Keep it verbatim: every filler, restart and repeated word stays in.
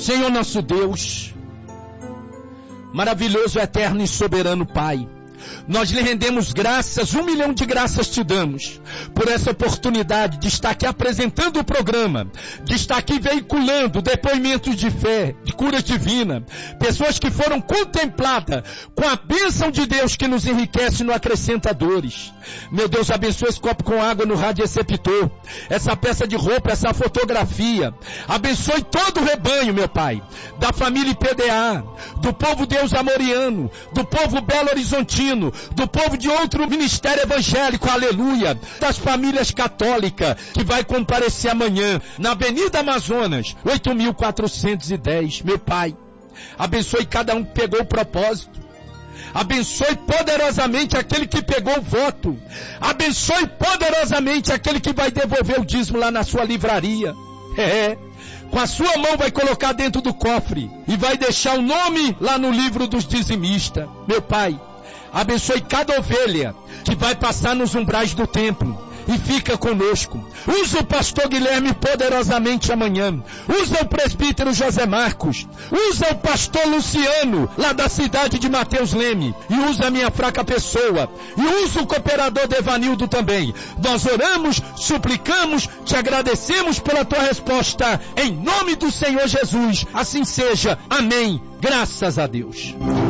Senhor nosso Deus, maravilhoso, eterno e soberano Pai, nós lhe rendemos graças, um milhão de graças te damos, por essa oportunidade de estar aqui apresentando o programa, de estar aqui veiculando depoimentos de fé, de cura divina, pessoas que foram contempladas com a bênção de Deus que nos enriquece e não acrescenta dores. Meu Deus, abençoa esse copo com água no radioreceptor, essa peça de roupa, essa fotografia, abençoe todo o rebanho, meu Pai, da família I P D A, do povo Deus Amoriano, do povo Belo Horizontino, do povo de outro ministério evangélico, aleluia, das famílias católicas, que vai comparecer amanhã, na Avenida Amazonas, oito mil quatrocentos e dez, meu Pai, abençoe cada um que pegou o propósito, abençoe poderosamente aquele que pegou o voto, abençoe poderosamente aquele que vai devolver o dízimo lá na sua livraria, é, com a sua mão vai colocar dentro do cofre, e vai deixar o nome lá no livro dos dizimistas, meu Pai, abençoe cada ovelha que vai passar nos umbrais do templo e fica conosco. Usa o pastor Guilherme poderosamente amanhã. Usa o presbítero José Marcos. Usa o pastor Luciano, lá da cidade de Mateus Leme. E usa a minha fraca pessoa. E usa o cooperador Devanildo também. Nós oramos, suplicamos, te agradecemos pela tua resposta. Em nome do Senhor Jesus. Assim seja. Amém. Graças a Deus.